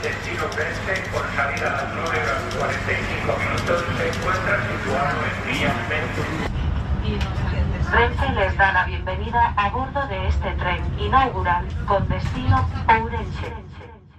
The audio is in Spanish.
destino Orense, con salida a las 9:45, se encuentra situado en vías Renfe les da la bienvenida a bordo de este tren inaugural con destino Ourense.